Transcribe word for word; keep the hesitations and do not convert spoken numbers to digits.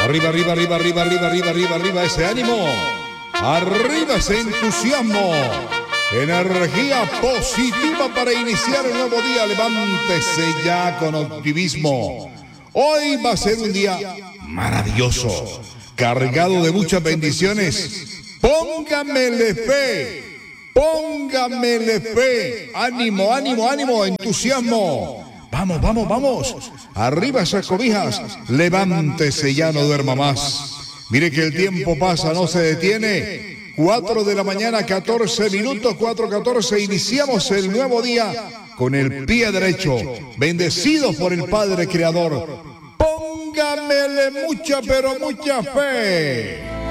Arriba, arriba, arriba, arriba, arriba, arriba, arriba, arriba ese ánimo. Arriba ese entusiasmo. Energía positiva para iniciar el nuevo día. Levántese ya con optimismo. Hoy va a ser un día maravilloso, cargado de muchas bendiciones. Póngamele fe, póngamele fe. Ánimo, ánimo, ánimo, entusiasmo. Vamos, vamos, vamos. Arriba esas cobijas. Levántese ya, no duerma más. Mire que el tiempo pasa, no se detiene. cuatro de la mañana, catorce minutos, cuatro catorce. Iniciamos el nuevo día con el pie derecho. Bendecidos por el Padre Creador. Póngamele mucha, pero mucha fe.